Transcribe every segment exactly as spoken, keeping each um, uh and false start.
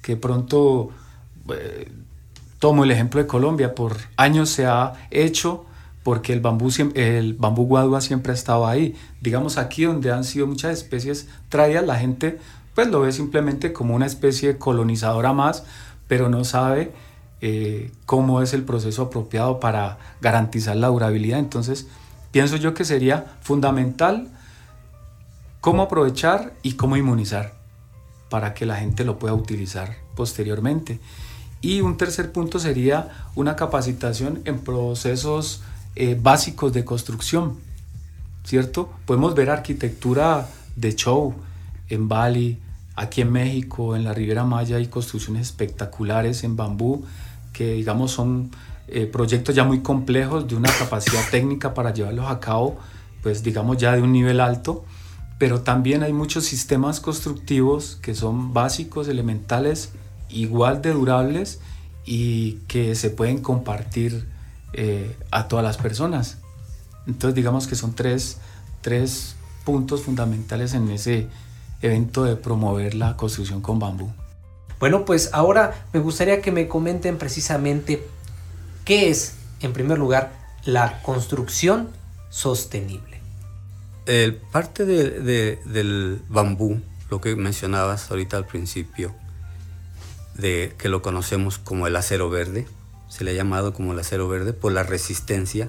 que de pronto, eh, tomo el ejemplo de Colombia, por años se ha hecho porque el bambú, el bambú guadua siempre ha estado ahí. Digamos, aquí donde han sido muchas especies traídas, la gente pues lo ve simplemente como una especie colonizadora más, pero no sabe eh, cómo es el proceso apropiado para garantizar la durabilidad. Entonces, pienso yo que sería fundamental cómo aprovechar y cómo inmunizar para que la gente lo pueda utilizar posteriormente. Y un tercer punto sería una capacitación en procesos eh, básicos de construcción, ¿cierto? Podemos ver arquitectura de show en Bali, aquí en México, en la Riviera Maya hay construcciones espectaculares en bambú que, digamos, son eh, proyectos ya muy complejos, de una capacidad técnica para llevarlos a cabo, pues digamos ya de un nivel alto, pero también hay muchos sistemas constructivos que son básicos, elementales, igual de durables y que se pueden compartir eh, a todas las personas. Entonces digamos que son tres, tres puntos fundamentales en ese evento de promover la construcción con bambú. Bueno, pues ahora me gustaría que me comenten precisamente qué es, en primer lugar, la construcción sostenible. El parte de, de, del bambú, lo que mencionabas ahorita al principio, de que lo conocemos como el acero verde, se le ha llamado como el acero verde por la resistencia,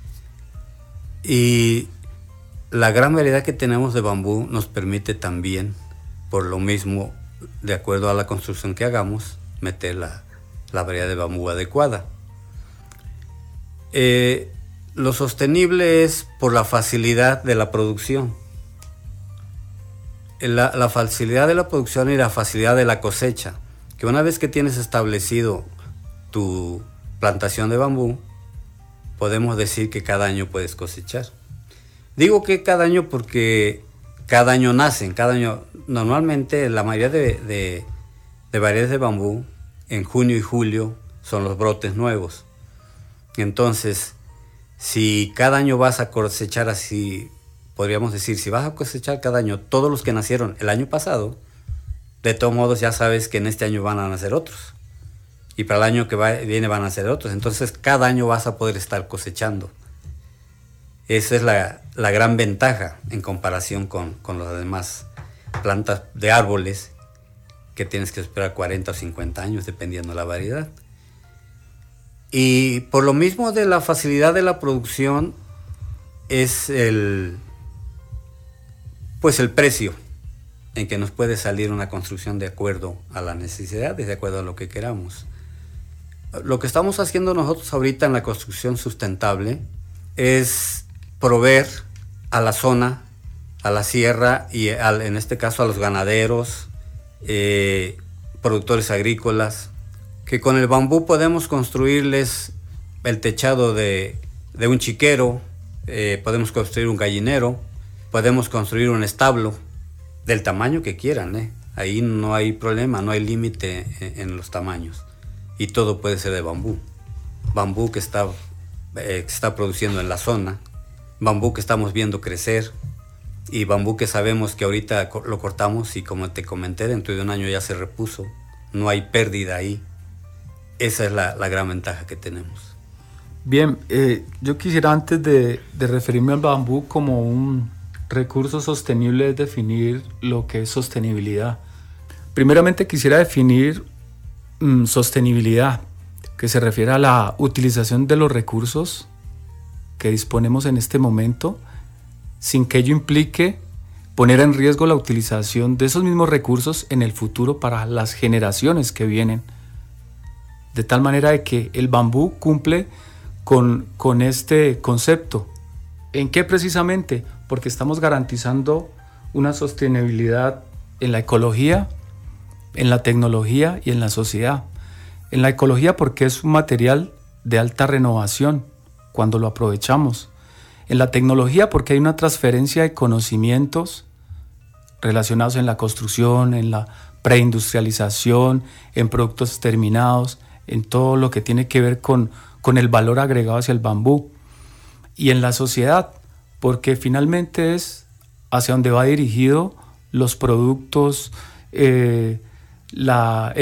y la gran variedad que tenemos de bambú nos permite también, por lo mismo, de acuerdo a la construcción que hagamos, meter la, la variedad de bambú adecuada. Eh, lo sostenible es por la facilidad de la producción. La, la facilidad de la producción y la facilidad de la cosecha. Que una vez que tienes establecido tu plantación de bambú, podemos decir que cada año puedes cosechar. Digo que cada año porque cada año nacen, cada año, normalmente la mayoría de, de, de variedades de bambú, en junio y julio son los brotes nuevos. Entonces, si cada año vas a cosechar así, podríamos decir, si vas a cosechar cada año todos los que nacieron el año pasado, de todos modos ya sabes que en este año van a nacer otros. Y para el año que va, viene van a nacer otros. Entonces cada año vas a poder estar cosechando. Esa es la, la gran ventaja en comparación con, con las demás plantas de árboles que tienes que esperar cuarenta o cincuenta años dependiendo de la variedad. Y por lo mismo de la facilidad de la producción es el, pues el precio en que nos puede salir una construcción de acuerdo a las necesidades, de acuerdo a lo que queramos. Lo que estamos haciendo nosotros ahorita en la construcción sustentable es proveer a la zona, a la sierra y al, en este caso a los ganaderos, eh, productores agrícolas, que con el bambú podemos construirles el techado de, de un chiquero, eh, podemos construir un gallinero, podemos construir un establo, del tamaño que quieran, ¿eh? Ahí no hay problema, no hay límite en, en los tamaños. Y todo puede ser de bambú. Bambú que está, eh, que está produciendo en la zona, bambú que estamos viendo crecer, y bambú que sabemos que ahorita lo cortamos y, como te comenté, dentro de un año ya se repuso. No hay pérdida ahí. Esa es la, la gran ventaja que tenemos. Bien, eh, yo quisiera, antes de, de referirme al bambú como un recurso sostenible, es definir lo que es sostenibilidad. Primeramente quisiera definir mmm, sostenibilidad, que se refiere a la utilización de los recursos que disponemos en este momento, sin que ello implique poner en riesgo la utilización de esos mismos recursos en el futuro para las generaciones que vienen. De tal manera de que el bambú cumple con, con este concepto. ¿En qué precisamente? Porque estamos garantizando una sostenibilidad en la ecología, en la tecnología y en la sociedad. En la ecología porque es un material de alta renovación cuando lo aprovechamos. En la tecnología porque hay una transferencia de conocimientos relacionados en la construcción, en la preindustrialización, en productos terminados, en todo lo que tiene que ver con, con el valor agregado hacia el bambú. Y en la sociedad porque finalmente es hacia donde va dirigido los productos, eh, la